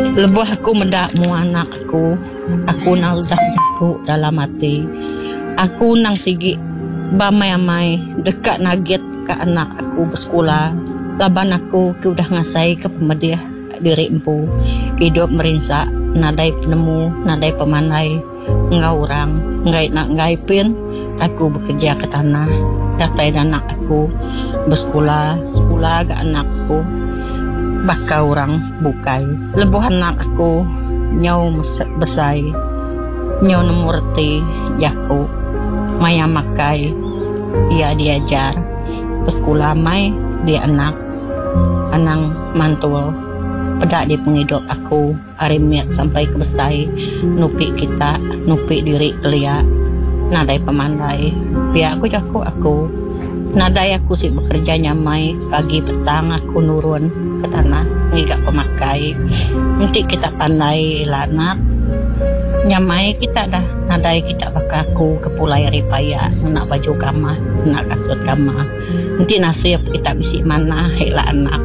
Lebuh aku mendak mu anak aku nang udah jago dalam hati. Aku nang sigi bamai-amai dekat naget ke anak aku bersekolah. Laban aku udah ngasai ke pemediah diri empu. Hidup merinsak, nadai penemu, nadai pemandai. Ngau orang, ngai pin, aku bekerja ke tanah. Datai anak aku bersekolah, sekolah ke anakku. Bakal orang bukai lebuh anak aku nyau besai nyau nemurti jaku maya makai ia diajar sekolah mai dia anak anang mantul pedak di penghidup aku arimiat sampai ke besai nupi kita nupi diri kelia nadai pemandai pihak aku jaku aku nadai aku sih bekerja nyamai pagi petang aku nurun ke tanah ngigak pemakai nanti kita pandai lanak nyamai kita dah nadai kita bakaku ke pulai ripaya nak baju kama nak kasut kama nanti nasib kita bisi mana hela anak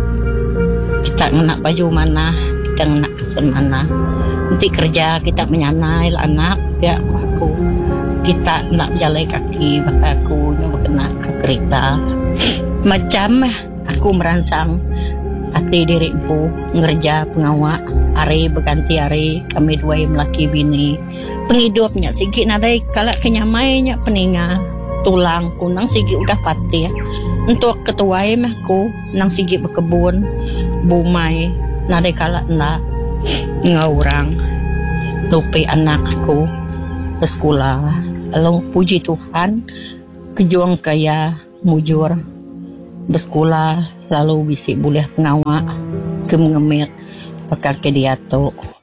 kita nak baju mana kita nak kasut mana nanti kerja kita menyanai anak ya aku kita nak jalan kaki bakaku nyoba kena ke kereta macam aku merangsang hati diriku ngerja pengawak hari berganti hari kami dua melaki bini penghidupnya sigi nadai kalak kenyamainya peninga tulang kunang sigi udah pati untuk ketuai aku nang sigi berkebun bumai nadai kalak nak ngawurang lupi anak aku ke sekolah lalu puji Tuhan kejuang kaya mujur bersekolah lalu bisik boleh pengawak ke mengemir pakai ke diato